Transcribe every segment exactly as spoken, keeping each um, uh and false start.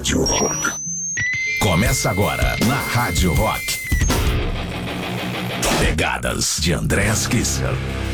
Rádio Rock. Começa agora na Rádio Rock. Pegadas de Andreas Kisser.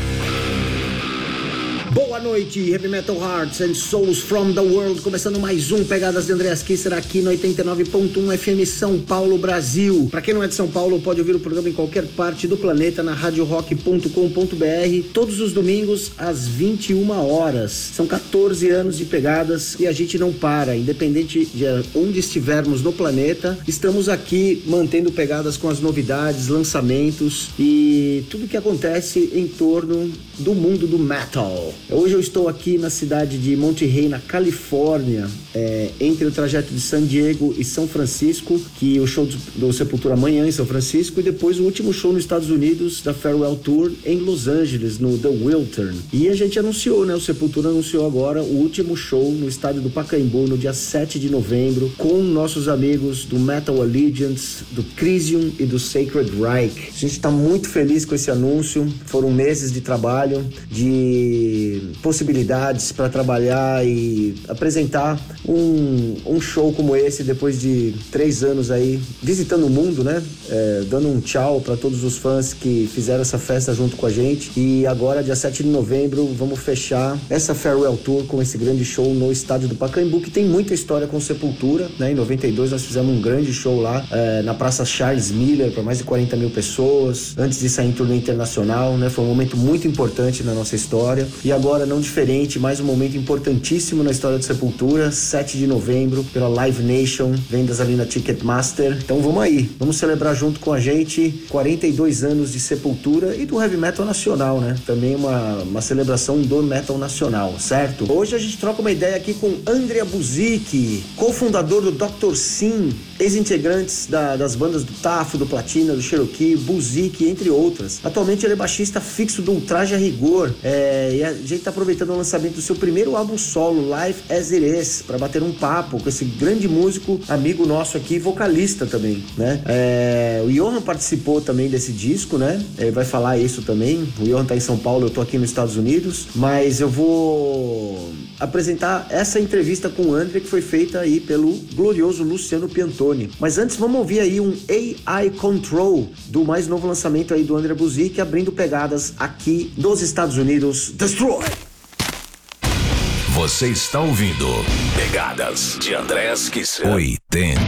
Boa noite, Heavy Metal Hearts and Souls from the World. Começando mais um Pegadas de Andreas Kisser aqui no oitenta e nove ponto um F M São Paulo, Brasil. Pra quem não é de São Paulo, pode ouvir o programa em qualquer parte do planeta na rádio rock ponto com ponto b r, todos os domingos às vinte e uma horas. São quatorze anos de Pegadas e a gente não para, independente de onde estivermos no planeta. Estamos aqui mantendo Pegadas com as novidades, lançamentos e tudo que acontece em torno do mundo do metal. Hoje eu estou aqui na cidade de Monterey, na Califórnia, é, entre o trajeto de San Diego e São Francisco, que o show do, do Sepultura amanhã em São Francisco, e depois o último show nos Estados Unidos da Farewell Tour em Los Angeles, no The Wiltern. E a gente anunciou, né, o Sepultura anunciou agora o último show no estádio do Pacaembu, no dia sete de novembro, com nossos amigos do Metal Allegiance, do Crisium e do Sacred Reich. A gente está muito feliz com esse anúncio. Foram meses de trabalho, de possibilidades para trabalhar e apresentar um, um show como esse depois de três anos aí visitando o mundo, né? É, dando um tchau para todos os fãs que fizeram essa festa junto com a gente. E agora, dia sete de novembro, vamos fechar essa Farewell Tour com esse grande show no estádio do Pacaembu, que tem muita história com Sepultura, né? Em noventa e dois nós fizemos um grande show lá é, na Praça Charles Miller para mais de quarenta mil pessoas, antes de sair em turnê internacional, né? Foi um momento muito importante na nossa história. E agora, não diferente, mais um momento importantíssimo na história do Sepultura, sete de novembro, pela Live Nation, vendas ali na Ticketmaster. Então vamos aí, vamos celebrar junto com a gente quarenta e dois anos de Sepultura e do Heavy Metal Nacional, né? Também uma, uma celebração do Metal Nacional, certo? Hoje a gente troca uma ideia aqui com Andrea Buzik, cofundador do doutor Sim, ex-integrantes da, das bandas do Tafo, do Platina, do Cherokee, Buzik, entre outras. Atualmente ele é baixista fixo do Ultraje a Rigor, é, e a gente tá aproveitando o lançamento do seu primeiro álbum solo, Life As It Is, para bater um papo com esse grande músico, amigo nosso aqui, vocalista também, né? É, o Johan participou também desse disco, né? Ele vai falar isso também. O Johan tá em São Paulo, eu tô aqui nos Estados Unidos, mas eu vou apresentar essa entrevista com o André, que foi feita aí pelo glorioso Luciano Piantoni. Mas antes vamos ouvir aí um A I Control, do mais novo lançamento aí do André Buzik, abrindo Pegadas aqui dos Estados Unidos. Destroy! Você está ouvindo Pegadas de Andreas Kisser. oitenta